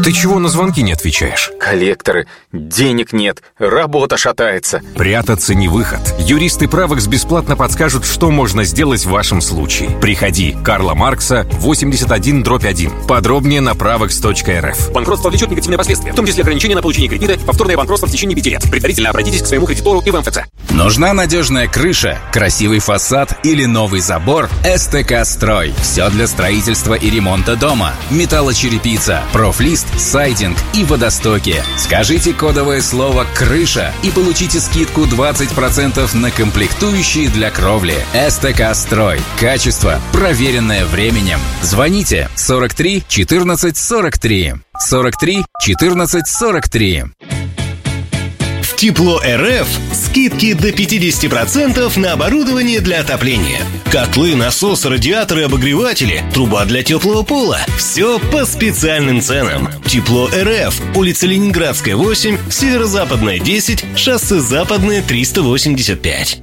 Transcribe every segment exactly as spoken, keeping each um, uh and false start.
Ты чего на звонки не отвечаешь? Коллекторы, денег нет, работа шатается. Прятаться не выход. Юристы Правекс бесплатно подскажут, что можно сделать в вашем случае. Приходи. Карла Маркса, восемьдесят один дробь один. Подробнее на правекс точка эр эф. Банкротство влечет негативные последствия, в том числе ограничения на получение кредита, повторное банкротство в течение пяти лет. Предварительно обратитесь к своему кредитору и в эм эф цэ. Нужна надежная крыша, красивый фасад или новый забор? эс тэ ка Строй. Все для строительства и ремонта дома. Металлочерепица, профлист, сайдинг и водостоки. Скажите кодовое слово «крыша» и получите скидку двадцать процентов на комплектующие для кровли. эс тэ ка Строй. Качество, проверенное временем. Звоните сорок три четырнадцать сорок три. сорок три четырнадцать сорок три. В Тепло эр эф скидки до пятьдесят процентов на оборудование для отопления. Котлы, насосы, радиаторы, обогреватели, труба для теплого пола. Все по специальным ценам. Тепло эр эф. Улица Ленинградская, восемь, Северо-Западная, десять, шоссе Западное, триста восемьдесят пять.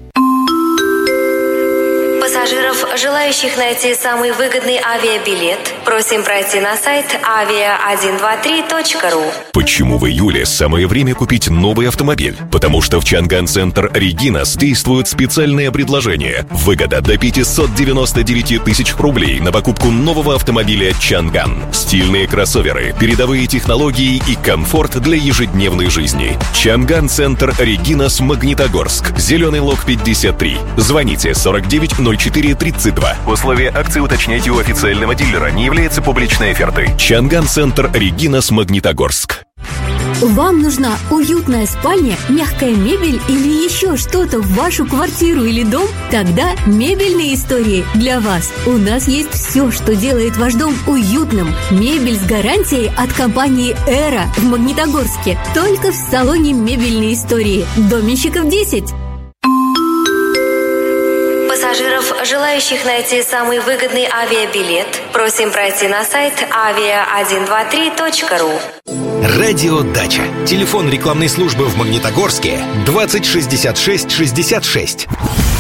Пассажиров, желающих найти самый выгодный авиабилет, просим пройти на сайт авиа сто двадцать три точка ру. Почему в июле самое время купить новый автомобиль? Потому что в Чанган Центр Регинас действует специальное предложение. Выгода до пятьсот девяносто девять тысяч рублей на покупку нового автомобиля Чанган. Стильные кроссоверы, передовые технологии и комфорт для ежедневной жизни. Чанган Центр Регинас, Магнитогорск. Зеленый лог пятьдесят три. Звоните сорок девять ноль четыре тридцать два. Условия акции уточняйте у официального дилера. Не является публичной офертой. Чанган Центр Регинас, Магнитогорск. Вам нужна уютная спальня, мягкая мебель или еще что-то в вашу квартиру или дом? Тогда мебельные истории для вас. У нас есть все, что делает ваш дом уютным. Мебель с гарантией от компании «Эра» в Магнитогорске. Только в салоне «Мебельные истории». Доменщиков десять. Пассажиров, желающих найти самый выгодный авиабилет, просим пройти на сайт авиа сто двадцать три точка ру. Радио Дача. Телефон рекламной службы в Магнитогорске двадцать шестьдесят шесть шестьдесят шесть.